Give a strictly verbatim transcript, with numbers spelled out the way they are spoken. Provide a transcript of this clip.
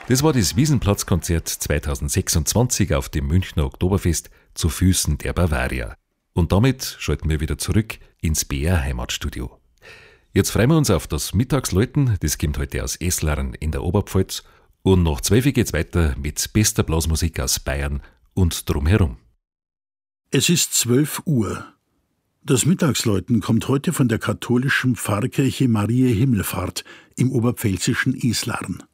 Das war das Wiesenplatzkonzert zweitausendsechsundzwanzig auf dem Münchner Oktoberfest zu Füßen der Bavaria. Und damit schalten wir wieder zurück ins B R Heimatstudio. Jetzt freuen wir uns auf das Mittagsläuten, das kommt heute aus Esslern in der Oberpfalz. Und nach zwölf geht's weiter mit bester Blasmusik aus Bayern und drumherum. Es ist zwölf Uhr. Das Mittagsläuten kommt heute von der katholischen Pfarrkirche Mariä Himmelfahrt im oberpfälzischen Eslarn.